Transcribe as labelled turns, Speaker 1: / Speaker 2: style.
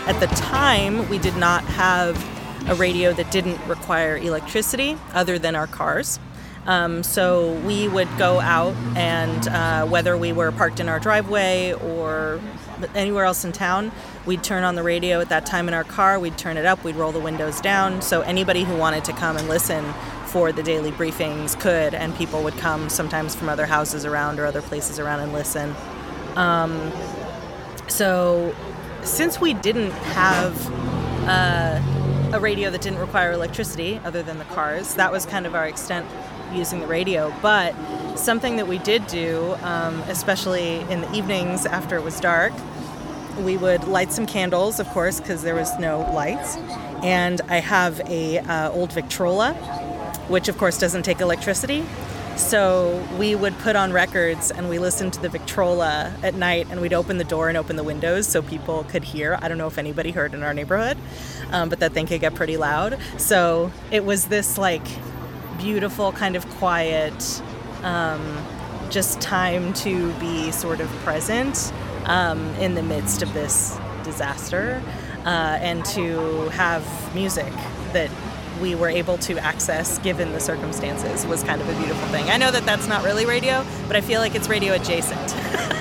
Speaker 1: At the time, we did not have a radio that didn't require electricity other than our cars. So we would go out and whether we were parked in our driveway or anywhere else in town, we'd turn on the radio at that time in our car, we'd turn it up, we'd roll the windows down, so anybody who wanted to come and listen for the daily briefings could, and people would come sometimes from other houses around or other places around and listen. So since we didn't have a radio that didn't require electricity other than the cars, that was kind of our extent using the radio. But something that we did do, especially in the evenings after it was dark, we would light some candles, of course, because there was no lights. And I have a old Victrola, which of course doesn't take electricity. So we would put on records and we listened to the Victrola at night, and we'd open the door and open the windows so people could hear. I don't know if anybody heard in our neighborhood, but that thing could get pretty loud. So it was this like beautiful kind of quiet, just time to be sort of present in the midst of this disaster, and to have music that we were able to access given the circumstances was kind of a beautiful thing. I know that that's not really radio, but I feel like it's radio adjacent.